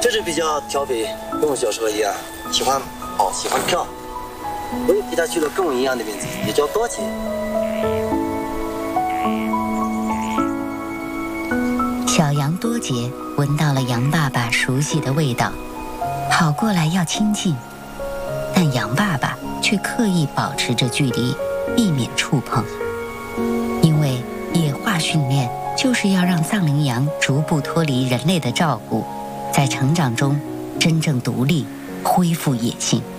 确实比较调皮，跟我小时候一样，喜欢跑，喜欢跳。我也给他取了跟我一样的名字，也叫多杰。 小羊多杰闻到了羊爸爸熟悉的味道，跑过来要亲近，但羊爸爸却刻意保持着距离，避免触碰。因为野化训练就是要让藏羚羊逐步脱离人类的照顾，在成长中真正独立，恢复野性。